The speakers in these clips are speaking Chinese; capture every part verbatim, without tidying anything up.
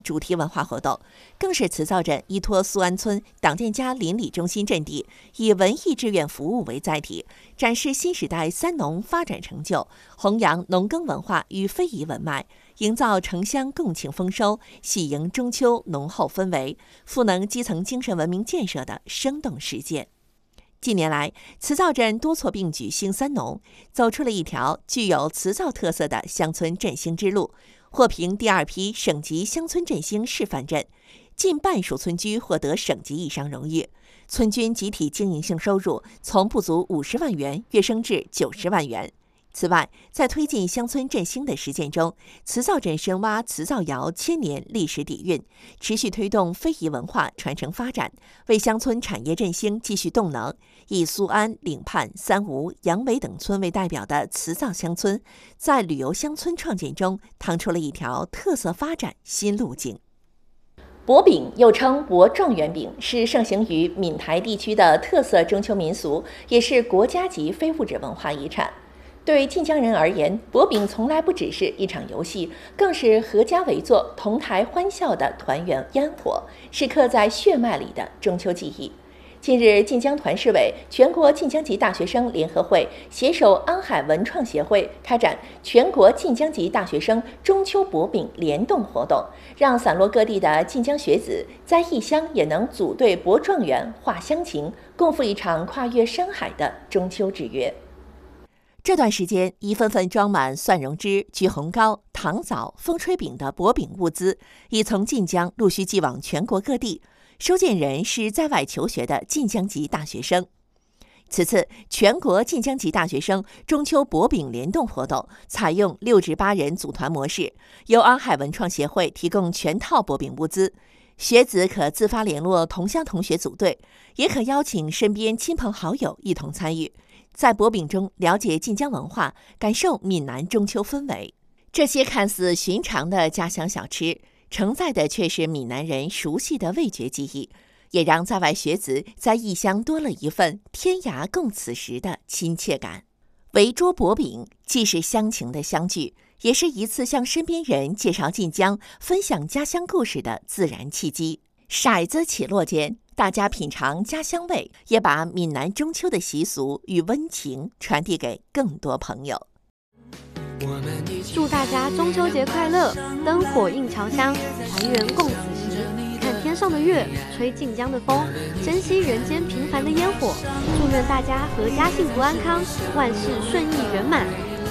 主题文化活动，更是慈灶镇依托苏安村党建家邻里中心阵地，以文艺志愿服务为载体，展示新时代三农发展成就，弘扬农耕文化与非遗文脉，营造城乡共庆丰收、喜迎中秋浓厚氛围，赋能基层精神文明建设的生动实践。近年来，慈灶镇多措并举兴三农，走出了一条具有慈灶特色的乡村振兴之路，获评第二批省级乡村振兴示范镇，近半数村居获得省级以上荣誉，村均集体经营性收入从不足五十万元跃升至九十万元。此外，在推进乡村振兴的实践中，慈灶镇深挖慈灶窑千年历史底蕴，持续推动非遗文化传承发展，为乡村产业振兴继续动能。以苏安、岭畔、三吴、杨尾等村为代表的慈灶乡村，在旅游乡村创建中趟出了一条特色发展新路径。博饼又称博状元饼，是盛行于闽台地区的特色中秋民俗，也是国家级非物质文化遗产。对晋江人而言，博饼从来不只是一场游戏，更是合家围坐、同台欢笑的团圆烟火，是刻在血脉里的中秋记忆。近日，晋江团市委、全国晋江籍大学生联合会携手安海文创协会开展全国晋江籍大学生中秋博饼联动活动，让散落各地的晋江学子在异乡也能组队博状元、话乡情，共赴一场跨越山海的中秋之约。这段时间，一份份装满蒜蓉汁、橘红糕、糖枣、风吹饼的薄饼物资，已从晋江陆续寄往全国各地。收件人是在外求学的晋江籍大学生。此次全国晋江籍大学生中秋博饼联动活动，采用六至八人组团模式，由安海文创协会提供全套博饼物资。学子可自发联络同乡同学组队，也可邀请身边亲朋好友一同参与，在博饼中了解晋江文化，感受闽南中秋氛围。这些看似寻常的家乡小吃，承载的却是闽南人熟悉的味觉记忆，也让在外学子在异乡多了一份天涯共此时的亲切感。围桌博饼既是乡情的相聚，也是一次向身边人介绍晋江、分享家乡故事的自然契机。骰子起落间，大家品尝家乡味，也把闽南中秋的习俗与温情传递给更多朋友。 祝大家中秋节快乐，灯火映侨乡，团圆共此时。看天上的月，吹晋江的风，珍惜人间平凡的烟火。祝愿大家阖家幸福安康，万事顺意圆满。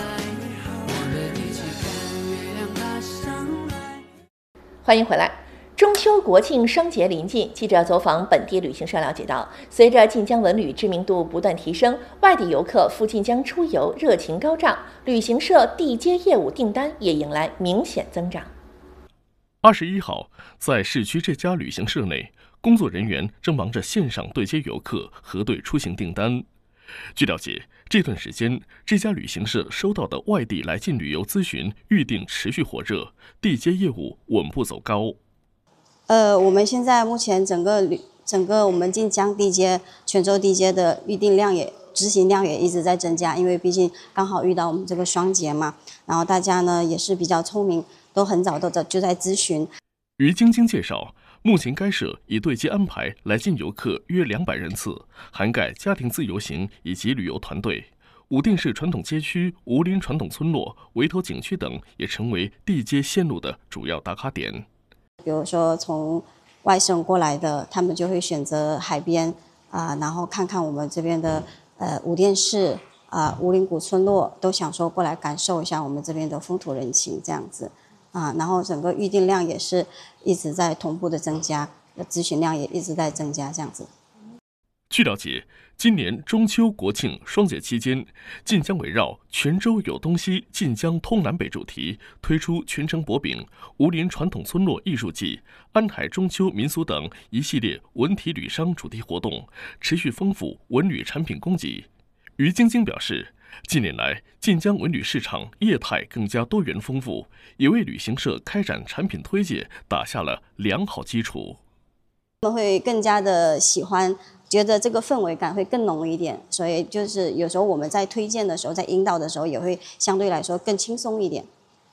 欢迎回来。中秋国庆双节临近，记者走访本地旅行社了解到，随着晋江文旅知名度不断提升，外地游客赴晋江出游热情高涨，旅行社地接业务订单也迎来明显增长。 二十一号，在市区这家旅行社内，工作人员正忙着线上对接游客、核对出行订单。据了解，这段时间这家旅行社收到的外地来晋旅游咨询预订持续火热，地接业务稳步走高。 呃，我们现在目前整个旅整个我们晋江地接、泉州地接的预订量也执行量也一直在增加，因为毕竟刚好遇到我们这个双节嘛，然后大家呢也是比较聪明，都很早都在就在咨询。 于晶晶介绍，目前该社已对接安排来晋游客约两百人次，涵盖家庭自由行以及旅游团队。武定市传统街区、吴林传统村落、围头景区等也成为地接线路的主要打卡点。 比如说从外省过来的，他们就会选择海边啊、呃，然后看看我们这边的呃武定市啊、呃、吴林古村落，都想说过来感受一下我们这边的风土人情这样子啊，然后整个预订量也是一直在同步的增加，咨询量也一直在增加这样子。 据了解，今年中秋国庆双节期间，晋江围绕泉州有东西，晋江通南北主题，推出全城博饼、吴林传统村落艺术季、安海中秋民俗等一系列文体旅商主题活动，持续丰富文旅产品供给。于晶晶表示，近年来晋江文旅市场业态更加多元丰富，也为旅行社开展产品推介打下了良好基础。 他们会更加的喜欢，觉得这个氛围感会更浓一点，所以就是有时候我们在推荐的时候，在引导的时候，也会相对来说更轻松一点。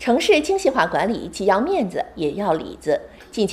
城市精细化管理既要面子也要里子。